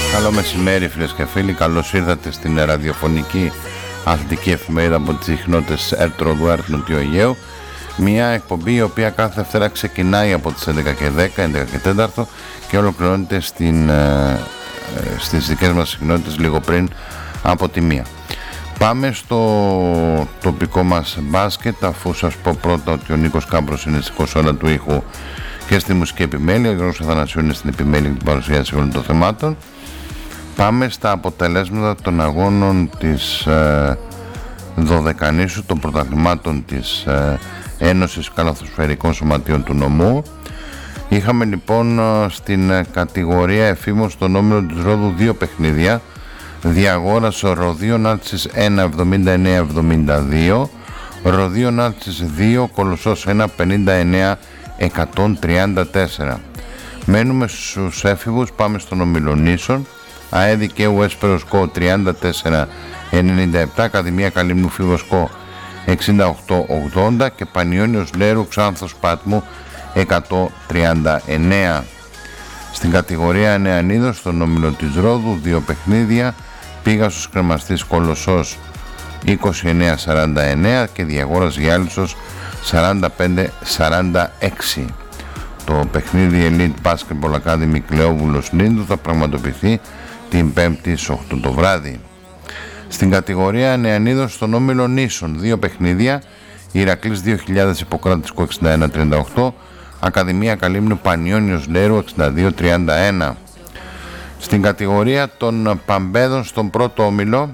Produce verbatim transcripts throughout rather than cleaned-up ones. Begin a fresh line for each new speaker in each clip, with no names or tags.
Καλό μεσημέρι φίλες και φίλοι, καλώς ήρθατε στην ραδιοφωνική αθλητική εφημερίδα από τις συχνότητες Έρτρο του Έρτ Νοτιού Αιγαίου. Μια εκπομπή η οποία κάθε Δευτέρα ξεκινάει από τις έντεκα και δέκα, έντεκα και τέσσερα και ολοκληρώνεται στην, ε, στις δικές μας συχνότητες λίγο πριν από τη μία. Πάμε στο τοπικό μας μπάσκετ, αφού σας πω πρώτα ότι ο Νίκος Κάμπρος είναι στη κονσόλα του ήχου και στη μουσική επιμέλεια, ο Γιώργος Αθανασίου είναι στην επιμέλεια και την παρουσίαση όλων των θεμάτων. Πάμε στα αποτελέσματα των αγώνων της ε, Δωδεκανήσου, των πρωταθλημάτων της ε, Ένωσης Καλαθοσφαιρικών Σωματείων του Νομού. Είχαμε λοιπόν στην κατηγορία εφήμων στον όμιλο της Ρόδου δύο παιχνίδια. Διαγόρας Ροδίων Άλτσης ένα εβδομήντα εννέα εβδομήντα δύο, Ροδίων Άλτσης δύο, Κολοσσός ένα πενήντα εννέα εκατόν τριάντα τέσσερα. Μένουμε στους έφηβους, πάμε στον όμιλο Νήσων. ΑΕ Δικαίου Έσπερος Κο τριάντα τέσσερα ενενήντα επτά, Ακαδημία Καλύμνου Φίβος εξήντα οκτώ ογδόντα και Πανιώνιος Λέρου Ξάνθος Πάτμου εκατόν τριάντα εννέα. Στην κατηγορία Νεανίδος στον όμιλο της Ρόδου δύο παιχνίδια. Πήγασος Κρεμαστής Κολοσσός είκοσι εννέα σαράντα εννέα και Διαγόρας Γιάλισσος σαράντα πέντε σαράντα έξι. Το παιχνίδι Elite Basketball Academy Κλεόβουλος Λίνδου θα πραγματοποιηθεί την Πέμπτη στις οκτώ το βράδυ. Στην κατηγορία Νεανίδος στον όμιλο Νήσων δύο παιχνίδια. Ηρακλής δύο χιλιάδες Ιπποκράτης εξήντα ένα τριάντα οκτώ, Ακαδημία Καλύμνου Πανιώνιος Λέρου εξήντα δύο τριάντα ένα. Στην κατηγορία των Παμπέδων στον πρώτο όμιλο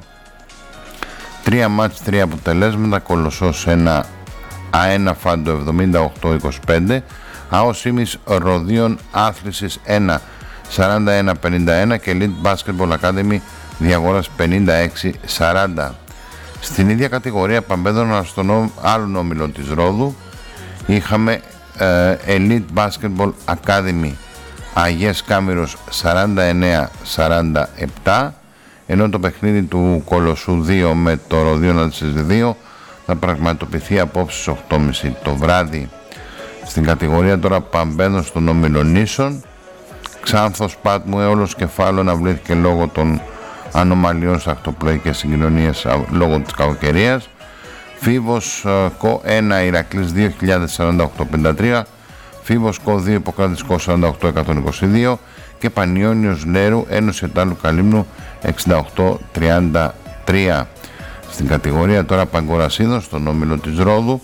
τρία μάτς, τρία αποτελέσματα. Κολοσσός ένα, Α1 Φάντο εβδομήντα οκτώ είκοσι πέντε, ΑΟ Ήμις Ροδίων Άθλησης ένα σαράντα ένα πενήντα ένα και Elite Basketball Academy Διαγόρας πενήντα έξι σαράντα. Στην ίδια κατηγορία Παμπέδων στον άλλον όμιλο της Ρόδου είχαμε ε, Elite Basketball Academy Αγίας Κάμηρος σαράντα εννέα σαράντα επτά, ενώ το παιχνίδι του Κολοσσού δύο με το Ροδίων Άλτσης δύο θα πραγματοποιηθεί απόψε στις οκτώ και μισή το βράδυ. Στην κατηγορία τώρα Παμπέδων στον όμιλο Νήσων, Ξάνθος Πάτμου Έολος Κεφάλου αναβλήθηκε λόγω των ανομαλιών στα ακτοπλοϊκές συγκοινωνίες λόγω της κακοκαιρίας. Φίβος Κο ένα Ηρακλής δύο χιλιάδες σαράντα οκτώ πενήντα τρία, Φίβος Κο δύο Ιπποκράτης Κο σαράντα οκτώ εκατόν είκοσι δύο και Πανιώνιος Λέρου Ένωση Ετάλου Καλύμνου εξήντα οκτώ τριάντα τρία. Στην κατηγορία τώρα Παγκορασίδων στον όμιλο της Ρόδου,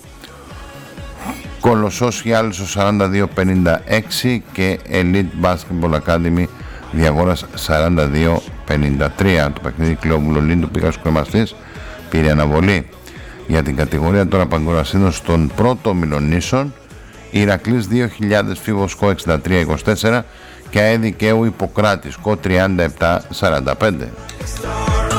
Κολοσσός Γιάλισσος σαράντα δύο πενήντα έξι και Elite Basketball Academy Διαγόρας σαράντα δύο πενήντα τρία. Το παιχνίδι Κλεόβουλο Λίντου Πήγασος Κρεμαστής πήρε αναβολή. Για την κατηγορία τώρα Παγκορασίδων στον πρώτο όμιλο Νήσων, Ηρακλής δύο χιλιάδες Φίβος Κο εξήντα τρία είκοσι τέσσερα και ΑΕ Δικαίου Ιπποκράτης Κο τριάντα επτά σαράντα πέντε.